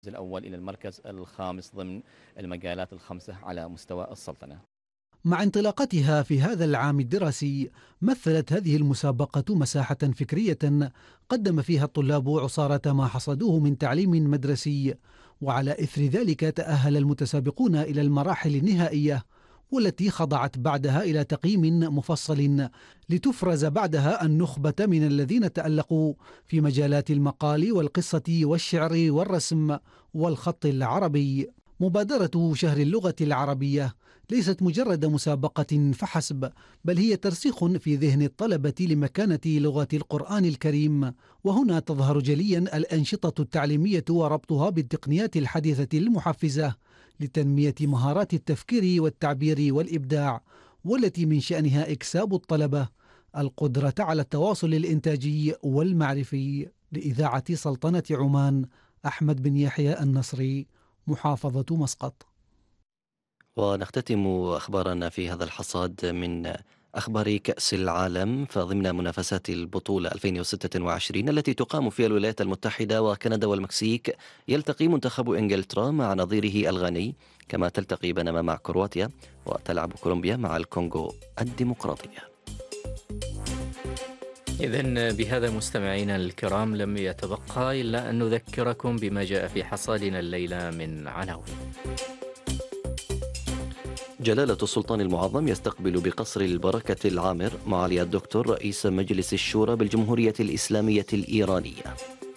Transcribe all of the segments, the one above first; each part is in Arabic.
الأول إلى المركز الخامس ضمن المجالات الخمسة على مستوى السلطنة. مع انطلاقتها في هذا العام الدراسي، مثلت هذه المسابقة مساحة فكرية قدم فيها الطلاب عصارة ما حصدوه من تعليم مدرسي، وعلى إثر ذلك تأهل المتسابقون إلى المراحل النهائية، والتي خضعت بعدها إلى تقييم مفصل لتفرز بعدها النخبة من الذين تألقوا في مجالات المقال والقصة والشعر والرسم والخط العربي. مبادرة شهر اللغة العربية ليست مجرد مسابقة فحسب، بل هي ترسيخ في ذهن الطلبة لمكانة لغة القرآن الكريم، وهنا تظهر جليا الأنشطة التعليمية وربطها بالتقنيات الحديثة المحفزة لتنمية مهارات التفكير والتعبير والإبداع، والتي من شأنها إكساب الطلبة القدرة على التواصل الإنتاجي والمعرفي. لإذاعة سلطنة عمان، أحمد بن يحيى النصري، محافظة مسقط. ونختتم أخبارنا في هذا الحصاد من أخبار كأس العالم، فضمن منافسات البطولة 2026 التي تقام في الولايات المتحدة وكندا والمكسيك، يلتقي منتخب إنجلترا مع نظيره الغاني، كما تلتقي بنما مع كرواتيا، وتلعب كولومبيا مع الكونغو الديمقراطية. إذن بهذا مستمعينا الكرام لم يتبقى إلا أن نذكركم بما جاء في حصادنا الليلة من عناوين. جلالة السلطان المعظم يستقبل بقصر البركة العامر معالي الدكتور رئيس مجلس الشورى بالجمهورية الإسلامية الإيرانية.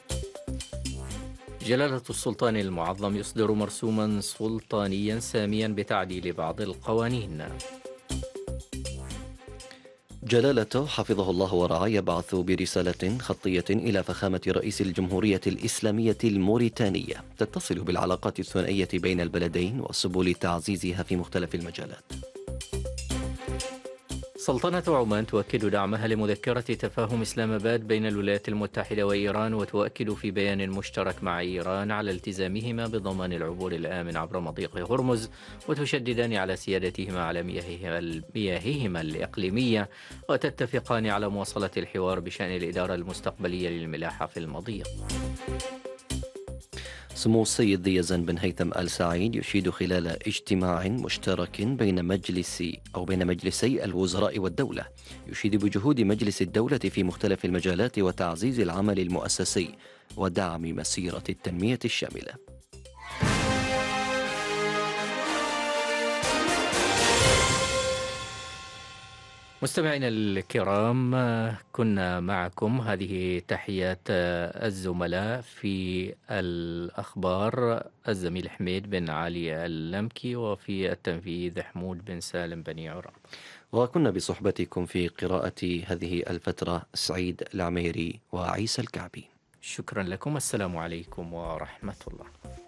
جلالة السلطان المعظم يصدر مرسوما سلطانيا ساميا بتعديل بعض القوانين. جلالته حفظه الله ورعاه يبعث برسالة خطية إلى فخامة رئيس الجمهورية الإسلامية الموريتانية تتصل بالعلاقات الثنائية بين البلدين وسبل تعزيزها في مختلف المجالات. سلطنة عمان تؤكد دعمها لمذكرة تفاهم إسلام آباد بين الولايات المتحدة وإيران، وتؤكد في بيان مشترك مع إيران على التزامهما بضمان العبور الآمن عبر مضيق هرمز، وتشددان على سيادتهما على مياههما الإقليمية، وتتفقان على مواصلة الحوار بشأن الإدارة المستقبلية للملاحة في المضيق. سمو السيد ذي يزن بن هيثم آل سعيد يشيد خلال اجتماع مشترك بين مجلسي الوزراء والدولة، يشيد بجهود مجلس الدولة في مختلف المجالات وتعزيز العمل المؤسسي ودعم مسيرة التنمية الشاملة. مستمعينا الكرام، كنا معكم، هذه تحيات الزملاء في الأخبار، الزميل حميد بن علي اللمكي، وفي التنفيذ حمود بن سالم بني عرب. وكنا بصحبتكم في قراءة هذه الفترة سعيد العميري وعيسى الكعبي. شكرا لكم، السلام عليكم ورحمة الله.